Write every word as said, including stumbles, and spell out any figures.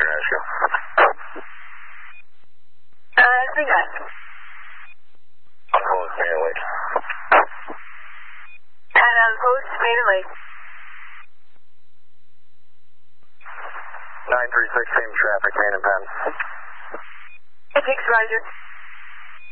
International. Uh, three nine. On post, Maiden Lake. And on post, Maiden Lake. nine three six, same traffic, Maiden Penn. Six, Roger.